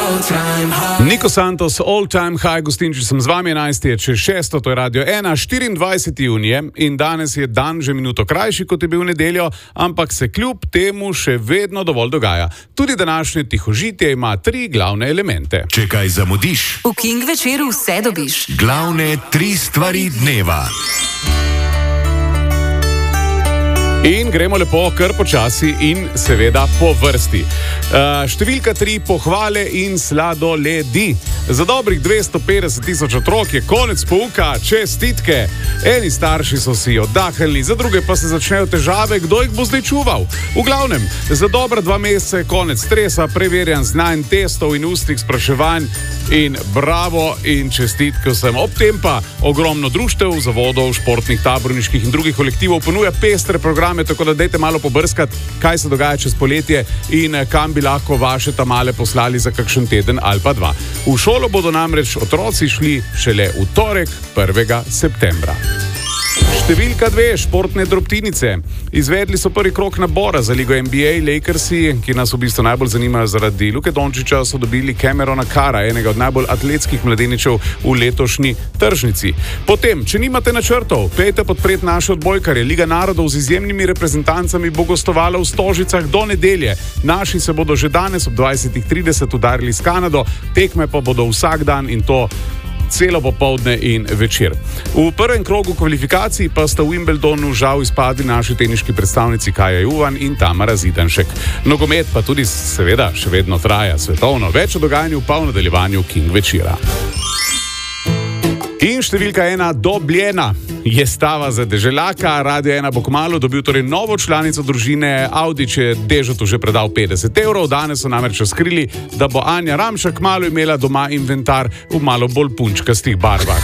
Niko Santos, All Time High, gostinči sem z vami, 11 je čez 6, to je Radio 1, 24. junije in danes je dan že minuto krajši, kot je bil v nedeljo, ampak se kljub temu še vedno dovolj dogaja. Tudi današnje tihožitje ima 3 glavne elemente. Če kaj zamudiš, v King večeru vse dobiš. Glavne 3 stvari dneva. In gremo lepo, kar počasi in seveda po vrsti. Številka 3, pohvale in sladoledi. Za dobrih 250,000 otrok je konec pouka, čestitke. Eni starši so si oddahnili, za druge pa se začnejo težave, kdo jih bo zdaj čuval. V glavnem, za dobra 2 meseca je konec stresa, preverjan znanj, testov in ustnih spraševanj in bravo in čestitke vsem. Ob tem pa ogromno društev, zavodov, športnih, taborniških in drugih kolektivov ponuja pestre programe, tako da dajte malo pobrskati, kaj se dogaja čez poletje in kam bi lahko vaše tamale poslali za kakšen teden ali pa 2. V šolo bodo namreč otroci šli šele v torek, 1. septembra. Številka 2, športne drobtinice. Izvedli so prvi krok nabora za ligo NBA. Lakersi, ki nas v bistvu najbolj zanimajo zaradi Luke Dončića, so dobili Camerona Carra, enega od najbolj atletskih mladeničev v letošnji tržnici. Potem, če nimate načrtov, pejte podpreti naše odbojkarje. Liga narodov z izjemnimi reprezentancami bo gostovala v Stožicah do nedelje. Naši se bodo že danes ob 20:30 udarili s Kanado, tekme pa bodo vsak dan in to celo popoldne in večer. V prvem krogu kvalifikacij pa sta v Wimbledonu žal izpadli naši teniški predstavnici Kaja Juvan in Tamara Zidanšek. Nogomet pa tudi seveda še vedno traja svetovno. Več o dogajanju pa v nadaljevanju King večera. In številka 1, dobljena. Je stava za deželaka. Radio 1 bo kmalu dobil torej novo članico družine. Audič je Dežotu že predal 50 €. Danes so namreč razkrili, da bo Anja Ramša kmalu imela doma inventar v malo bolj punčkastih barvah.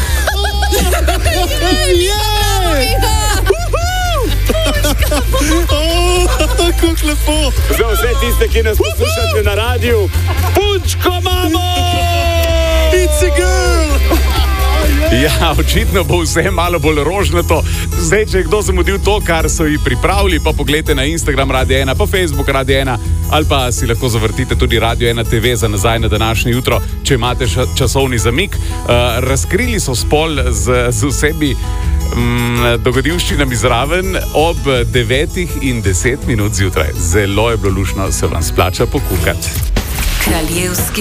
Kako lepo! Za vse tiste, ki nas poslušate na radiju, punčko imamo! It's a girl! Ja, očitno bo vse malo bolj rožnato. Zdaj, če je kdo zamudil to, kar so ji pripravili, pa pogledajte na Instagram Radio 1, pa Facebook Radio 1, ali pa si lahko zavrtite tudi Radio 1 TV za nazaj na današnje jutro, če imate časovni zamik. Razkrili so spol z vsemi dogodivščinami zraven ob 9:10 zjutraj. Zelo je bilo luštno, se vam splača pokukati. Kraljevski